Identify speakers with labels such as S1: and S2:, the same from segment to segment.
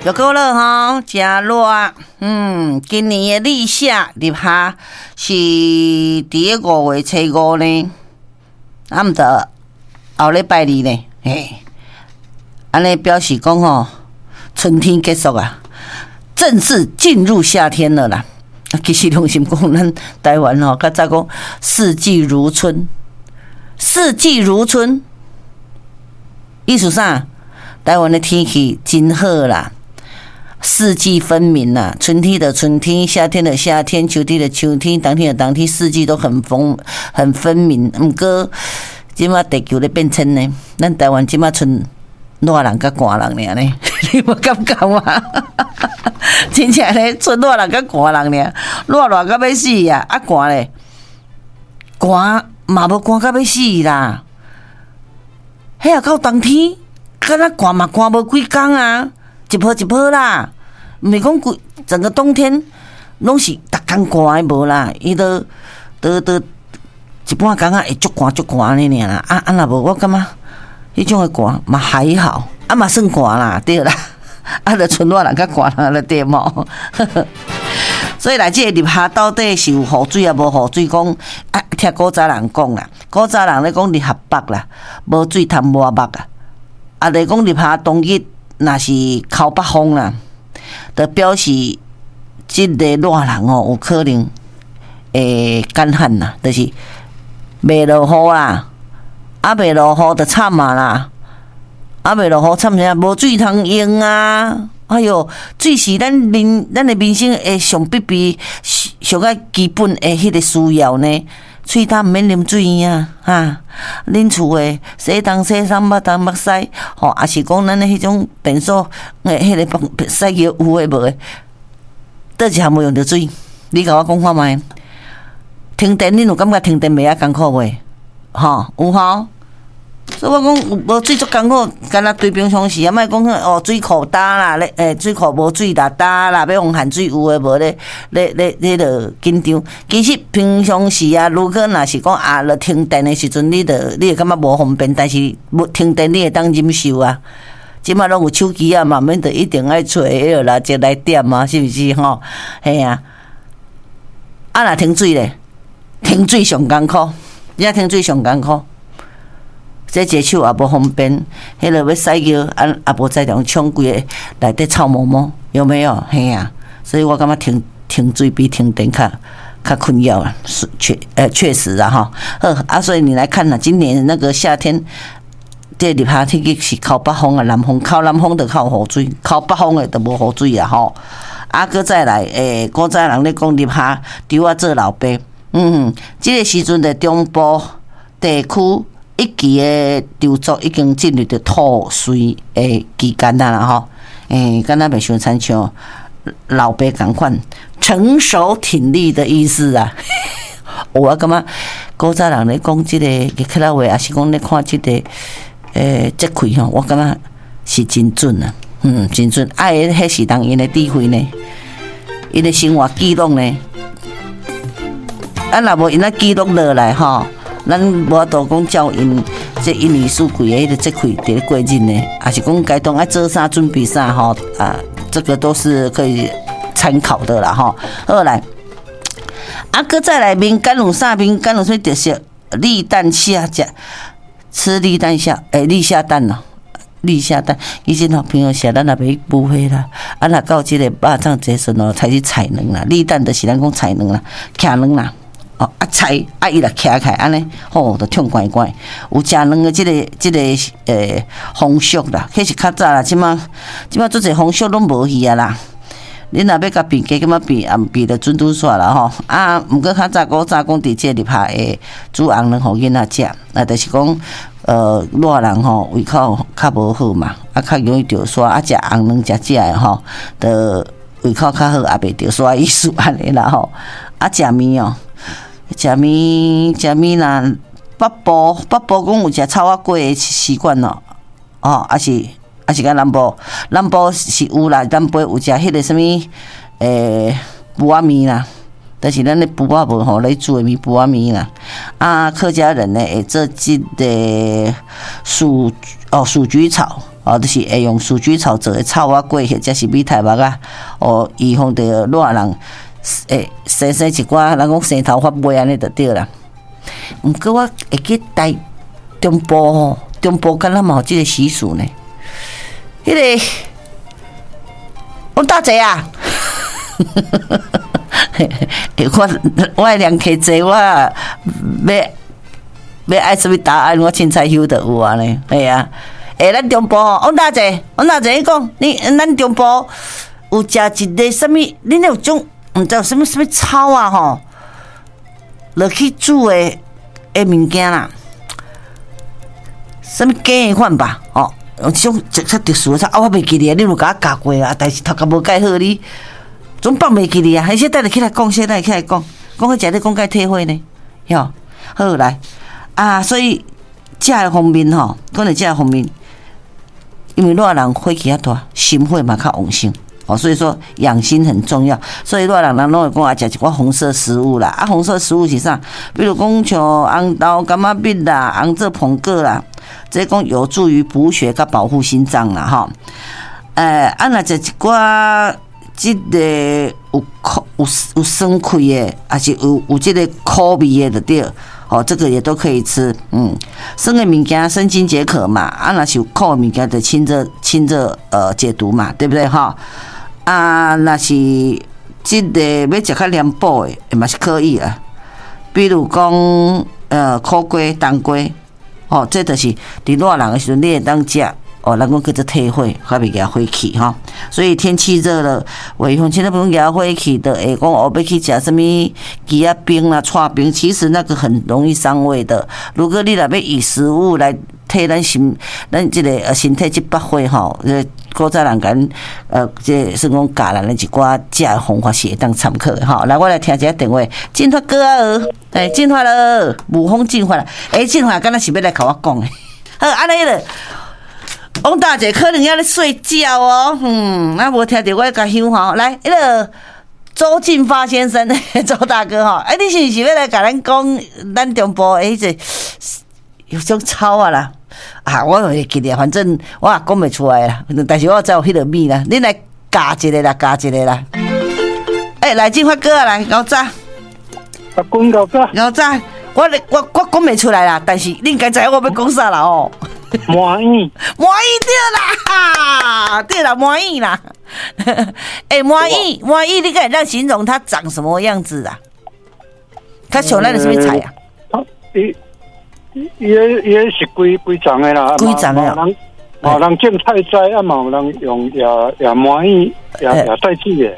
S1: 又过了吼，真热。今年的立夏立夏是第5月初5呢，啊，毋得后礼拜2呢，安尼表示讲吼，春天结束啊，正式进入夏天了啦。其实良心讲，咱台湾吼，较早讲四季如春，四季如春，意思啥？台湾的天气真好啦，四季分明啦，春天的春天，夏天的夏天，秋天的秋天，冬天的冬天，四季都很分明。不过，即马地球咧变迁呢，咱台湾即马剩热人甲寒人尔呢，你无感觉吗？真正咧，剩热人甲寒人尔，热到要死啊！啊寒咧，寒嘛无寒到要死啦。迄也到冬天。敢若寒嘛寒无几工啊，一波一波啦，毋是讲整个冬天拢是逐工寒的无啦，伊都一半工啊会足寒的尔啦。啊若无我感觉迄种的寒嘛还好，啊嘛算寒啦，对啦，啊著剩热人较寒人了对无？所以来这个立夏到底是有雨水啊，无雨水？讲啊，听古早人讲啦，古早人咧讲立夏北啦，无水通摸目啊。啊，来讲立夏当日，若是靠北风啦，就表示即个热人哦，有可能会干旱啦，就是袂落雨啦，啊袂落雨就惨啊啦，啊袂落雨惨啥？无水通用啊！哎哟，水是咱的民生的上必备、上个基本的迄个需要呢。喙干毋免啉水啊，哈！恁厝诶洗东洗衫、捌东捌西，吼，也是讲咱诶迄种便所诶，迄个洗脚有诶无诶？倒一项无用着水，你甲我讲看觅。停电，恁有感觉停电袂遐艰苦袂？吼，有吼。所以我讲无水足艰苦，干若对平常时啊，莫讲哦水库干啦，水库无水啦，干啦，要用限水有诶无咧落紧张。其实平常时啊，如果若是讲啊，落停电诶时阵，你会感觉无方便，但是无停电你会当忍受啊。即马拢有手机啊，嘛免得一定爱找迄个啦，一来点啊，是毋是吼？嘿啊，啊若停水咧，停水上艰苦，你停水上艰苦。这一手也无方便，迄个要洗脚，也无再用冲规个内底臭毛毛，有没有？嘿啊，所以我感觉停水比停电较困扰啊，确实啊哈。啊，所以你来看呐，今年那个夏天，这立夏天气是靠北风啊，南风靠南风就靠雨水，靠北风的就无雨水啊吼。啊，搁再来，古早人咧讲立夏稻啊做老爸，这个时阵的中部地区。一期的稻作已经进入着吐穗的期间啦吼，敢若袂伤亲像老爸共款，成熟挺立的意思啊。我感觉古早人咧讲即个日克拉话，也是讲咧看即个节气吼，我感觉是真准啊，真准。迄是人因的智慧呢，因的生活记录呢，若无因记录落来吼。咱无法度讲照因这一年四季的迄个节气伫咧过日呢，也是讲该当爱做啥准备啥吼啊，这个都是可以参考的啦吼。好来，啊，搁再来民间有啥？民间有啥特色？立蛋下食，吃立蛋下，立下蛋咯，立下蛋。以前好朋友写咱也袂补血啦，啊，若到即个肉粽节时阵才去采卵啦。立蛋就是咱讲采卵啦，徛卵啦。哦，啊菜啊伊来徛起来安尼，吼，就痛怪怪。有食卵的即个风俗啦，迄是较早啦，即马做者风俗拢无去啊啦。恁若要甲变加，咁啊变也变得准拄煞啦吼。啊，毋过较早古早讲伫即立夏诶煮红卵互囡仔食，啊，就是讲热人吼胃口较无好嘛，啊较容易着煞，啊食红卵食诶吼，着胃口较好，也袂着煞意思安尼啦吼。啊食面哦。食面啦，北部讲有食草仔粿的习惯咯，哦，还是甲南部是有啦，南部有食迄个什物布仔面啦，但是咱咧布仔无吼咧煮的面布仔面啦，啊，客家人呢会做即个薯菊草， 就是会用鼠菊草做的草仔粿，或者是米苔目啊，预防着热人生一寡，人讲生头发尾安尼就对啦。毋过我会记台中部吼，中部敢若嘛有即个习俗呢。迄个王大姐啊，我的量客济，我要爱什么答案，我凊彩晓得有啊呢，系啊。咱中部吼，王大姐，你讲，咱中部有食一个什么？恁有种毋知有什么草啊吼，落去煮的物件啦，什么鸡的款吧？种较特殊的草，我袂记哩啊，你有甲我教过啊，但是头壳无介好你，总放袂记哩啊。还是等下起来讲，先等下起来讲，讲个食咧讲介体会呢，哟，好来啊，所以食的方面吼，讲到食的方面。因为热人火气较大，心火嘛较旺盛，所以说养心很重要。所以热人拢会讲啊，食一寡红色食物啦。红色食物是啥？比如讲像红豆、柑仔蜜啦、红色苹果啦，这讲有助于补血甲保护心脏啦，吼。若食一寡即个有酸气的，还是有即个苦味的，就对。这个也都可以吃，生的物件生津解渴嘛，若是有苦的物件就清热解毒嘛，对不对哈？若是这个要食较凉补的，也嘛是可以啊。比如讲苦瓜、冬瓜，这就是伫热人的时阵，你会当食。人讲叫做退火，较袂惹火气哈。所以天气热了，为防止那不惹火气的，会讲要去食什么鸡啊冰啦、串冰，其实那个很容易伤胃的。如果你若要以食物来替咱这个身体这把火吼，古早人讲这算讲教人的一寡食的方法是会当参考的吼。来，我来听一下电话，进发哥啊，进发了，无风进发了，进发敢若是要来甲我讲的，好，安尼了。王大姐可能要咧睡觉哦，无听到我甲响吼，来，迄个周进发先生，周大哥吼，你是不是要来甲咱讲咱中部迄个有种草啊啦？我会记得，反正我也讲袂出来啦，但是我知有迄个米啦，恁来教一个啦。来进发哥啊，来搞早，搞早，我讲袂出来啦，但是恁该知我要讲啥啦哦。
S2: 满意
S1: 对啦，满意啦。满意，你敢让形容它长什么样子啊？它像咱的什么菜啊？
S2: 也是规长的啦，
S1: 规长的。
S2: 人种菜栽，有人用也满意，也带籽的。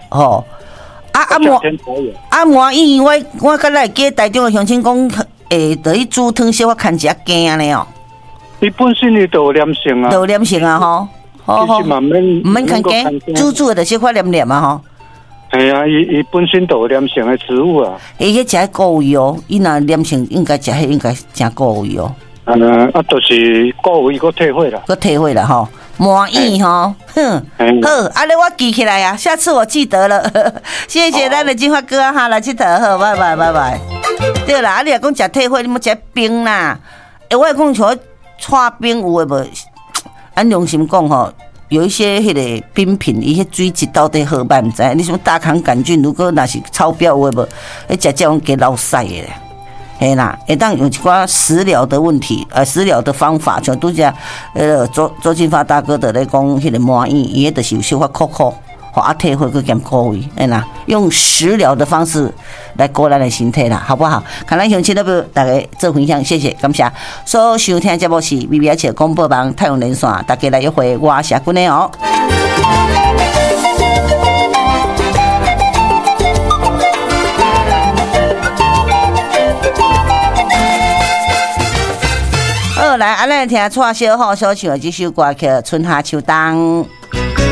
S1: 满意，我刚才记台中的乡亲讲，就去煮汤小可看一下羹呢哦。
S2: 伊本身伊就有黏性啊，
S1: 吼，其实嘛免看羹，煮的就是发黏啊吼。
S2: 系啊，伊本身就有黏性的植物啊。
S1: 迄食谷味哦，伊若黏性应该食迄应该真谷味哦。
S2: 就是谷味，佫退火
S1: 啦吼。满意吼，好，安尼我记起来啊，下次我记得了。谢谢咱的金发哥哈，来佚佗好，拜拜。对啦，你若讲食退火，你要食冰啦。我会讲像串冰有诶无？按良心讲吼，有一些迄个冰品，伊迄水质到底好歹毋知。你什么大肠杆菌，如果若是超标有诶无？迄食这种给老晒诶。嘿啦，会当有一寡食疗的问题，食疗的方法，像拄只周进发大哥的咧讲，迄个满意，伊迄就是有小可苦，退火佮兼苦味，嘿啦，用食疗的方式来顾咱的身体啦，好不好？看咱乡亲那边大家做分享，谢谢，感谢。所收听节目是 BBH 广播网太阳连线，大家来约会，我谢君的哦。好，来，咱来听蔡小虎所唱的这首歌曲《春夏秋冬》。